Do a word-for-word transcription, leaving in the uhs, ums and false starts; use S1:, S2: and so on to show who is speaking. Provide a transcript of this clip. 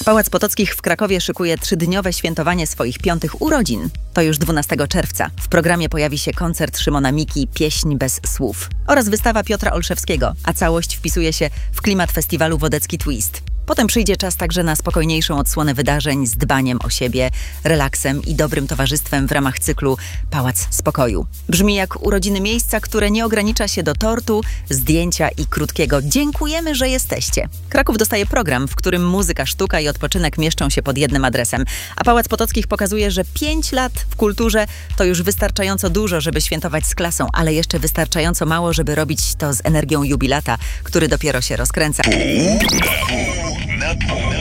S1: Pałac Potockich w Krakowie szykuje trzydniowe świętowanie swoich piątych urodzin. To już dwunastego czerwca. W programie pojawi się koncert Szymona Miki „Pieśń bez słów” oraz wystawa Piotra Olszewskiego, a całość wpisuje się w klimat festiwalu Wodecki Twist. Potem przyjdzie czas także na spokojniejszą odsłonę wydarzeń z dbaniem o siebie, relaksem i dobrym towarzystwem w ramach cyklu Pałac Spokoju. Brzmi jak urodziny miejsca, które nie ogranicza się do tortu, zdjęcia i krótkiego „dziękujemy, że jesteście”. Kraków dostaje program, w którym muzyka, sztuka i odpoczynek mieszczą się pod jednym adresem. A Pałac Potockich pokazuje, że pięć lat w kulturze to już wystarczająco dużo, żeby świętować z klasą, ale jeszcze wystarczająco mało, żeby robić to z energią jubilata, który dopiero się rozkręca.
S2: Na pół.